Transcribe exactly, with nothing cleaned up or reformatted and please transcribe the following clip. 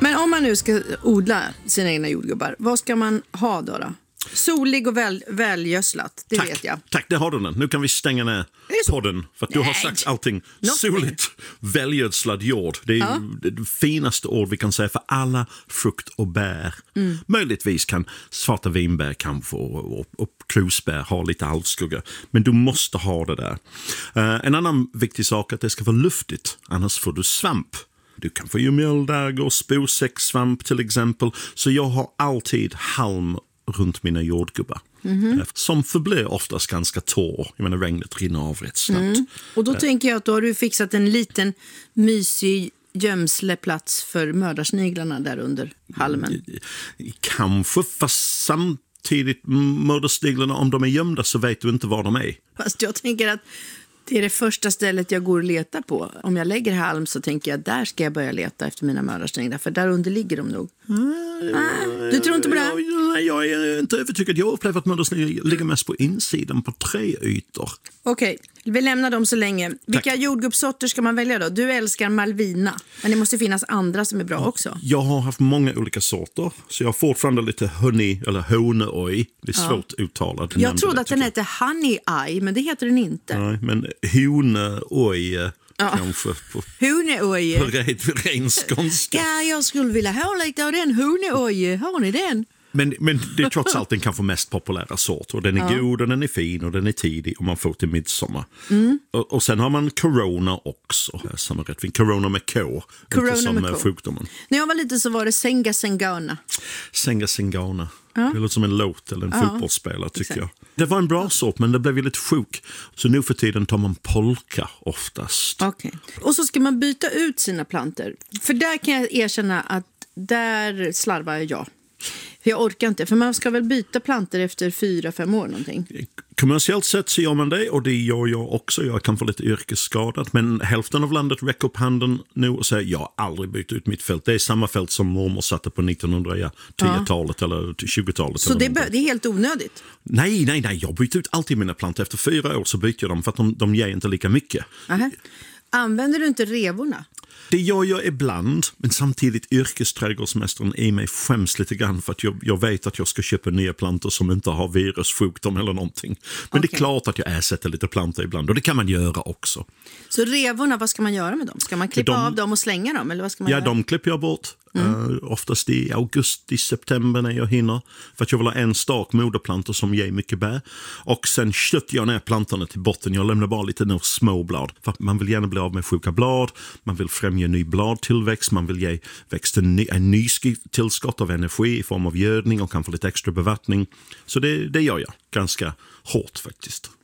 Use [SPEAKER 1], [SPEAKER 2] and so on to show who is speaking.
[SPEAKER 1] Men om man nu ska odla sina egna jordgubbar, vad ska man ha då? då? Solig och väl, välgödslat, det
[SPEAKER 2] Tack.
[SPEAKER 1] vet jag.
[SPEAKER 2] Tack, det har du den. Nu kan vi stänga ner podden för att du har sagt allting.
[SPEAKER 1] Något
[SPEAKER 2] Soligt, välgödslad jord. Det är
[SPEAKER 1] Ja.
[SPEAKER 2] det finaste ord vi kan säga för alla frukt och bär.
[SPEAKER 1] Mm.
[SPEAKER 2] Möjligtvis kan svarta vinbär kanske och, och, och krusbär ha lite halvskugga. Men du måste ha det där. Uh, en annan viktig sak är att det ska vara luftigt, annars får du svamp. Du kan få ju mjöldagg och sposäcksvamp till exempel. Så jag har alltid halm runt mina jordgubbar. Mm-hmm. Som förblir oftast ganska torr. Jag menar, regnet rinner av rätt snabbt. Mm.
[SPEAKER 1] Och då äh. tänker jag att då har du fixat en liten mysig gömsleplats för mördarsniglarna där under halmen.
[SPEAKER 2] Kanske, fast samtidigt mördarsniglarna, om de är gömda så vet du inte var de är.
[SPEAKER 1] Fast jag tänker att det är det första stället jag går och letar på. Om jag lägger halm så tänker jag där ska jag börja leta efter mina mördarsniglar. För där under ligger de nog. Mm. Ah, du tror inte på det?
[SPEAKER 2] Nej, jag är inte övertygad. Jag upplever att mördarsniglar ligger mest på insidan på tre ytor.
[SPEAKER 1] Okej, okay. Vi lämnar dem så länge. Tack. Vilka jordgubbssorter ska man välja då? Du älskar Malvina. Men det måste finnas andra som är bra också.
[SPEAKER 2] Jag har haft många olika sorter. Så jag har fortfarande lite honey eller honeoj. Det är svårt ja. uttalat.
[SPEAKER 1] Jag trodde det, att den hette honey eye, men det heter den inte.
[SPEAKER 2] Nej, men honeoj ja. kanske på,
[SPEAKER 1] honeoj.
[SPEAKER 2] på ren, ren skånska.
[SPEAKER 1] Ja, jag skulle vilja ha lite av den honeoj. Har ni den?
[SPEAKER 2] Men, men det är trots allt den kanske mest populära sort. Och den är ja. god och den är fin och den är tidig och man får till midsommar. Mm. Och, och sen har man Corona också. Som är rätt fin. Corona med K.
[SPEAKER 1] Corona
[SPEAKER 2] inte som
[SPEAKER 1] med K.
[SPEAKER 2] sjukdomen.
[SPEAKER 1] När jag var lite så var det Senga Sengana.
[SPEAKER 2] Senga Sengana.
[SPEAKER 1] Ja.
[SPEAKER 2] Det låter som en låt eller en
[SPEAKER 1] ja.
[SPEAKER 2] fotbollsspelare tycker
[SPEAKER 1] Exakt.
[SPEAKER 2] jag. Det var en bra sort men det blev ju lite sjuk. Så nu för tiden tar man polka oftast.
[SPEAKER 1] Okej. Okay. Och så ska man byta ut sina planter. För där kan jag erkänna att där slarvar jag. För jag orkar inte, för man ska väl byta planter efter fyra, fem år någonting.
[SPEAKER 2] Kommersiellt sett så gör man det och det gör jag också. Jag kan få lite yrkesskadad. Men hälften av landet räcker upp handen nu och säger jag har aldrig bytt ut mitt fält. Det är samma fält som mormor satte på nittonhundratio-talet ja. eller tjugotalet.
[SPEAKER 1] Så
[SPEAKER 2] eller
[SPEAKER 1] det, det är helt onödigt?
[SPEAKER 2] Nej, nej, nej. Jag byter ut alltid mina plantor. Efter fyra år så byter jag dem för att de, de ger inte lika mycket.
[SPEAKER 1] Aha. Använder du inte revorna?
[SPEAKER 2] Det gör jag ibland, men samtidigt yrkesträdgårdsmästaren i mig skäms lite grann för att jag, jag vet att jag ska köpa nya plantor som inte har virussjukdom eller någonting. Men okay. det är klart att jag ersätter lite plantor ibland och det kan man göra också.
[SPEAKER 1] Så revorna, vad ska man göra med dem? Ska man klippa de, av dem och slänga dem? Eller vad ska man
[SPEAKER 2] ja,
[SPEAKER 1] göra?
[SPEAKER 2] de klipper jag bort. Mm. Uh, oftast i augusti, september när jag hinner. För att jag vill ha en stark moderplantor som ger mycket bär. Och sen köttar jag ner plantorna till botten. Jag lämnar bara lite ner små blad. För man vill gärna bli av med sjuka blad. Man vill främja ny bladtillväxt. Man vill ge växten ny, en ny tillskott av energi i form av gödning och kanske lite extra bevattning. Så det, det gör jag ganska hårt faktiskt.